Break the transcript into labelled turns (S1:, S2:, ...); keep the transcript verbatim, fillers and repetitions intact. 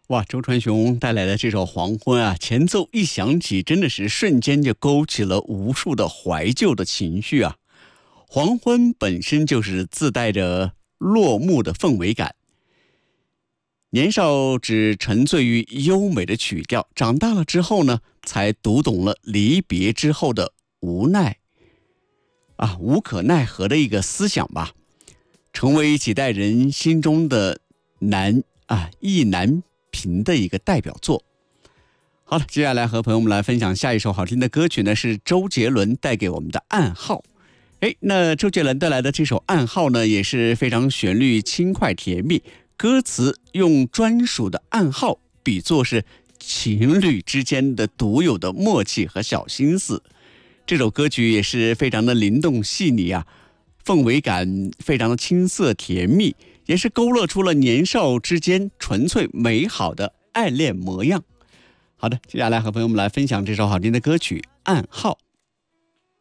S1: 哇，周传雄带来的这首《黄昏》啊，前奏一响起，真的是瞬间就勾起了无数的怀旧的情绪啊。黄昏本身就是自带着落幕的氛围感，年少只沉醉于优美的曲调，长大了之后呢，才读懂了离别之后的无奈啊，无可奈何的一个思想吧，成为几代人心中的难啊意难平的一个代表作。好了，接下来和朋友们来分享下一首好听的歌曲呢，是周杰伦带给我们的《暗号》。哎，那周杰伦带来的这首《暗号》呢，也是非常旋律轻快甜蜜，歌词用专属的暗号比作是情侣之间的独有的默契和小心思。这首歌曲也是非常的灵动细腻啊，氛围感非常的青涩甜蜜，也是勾勒出了年少之间纯粹美好的爱恋模样。好的，接下来和朋友们来分享这首好听的歌曲《暗号》。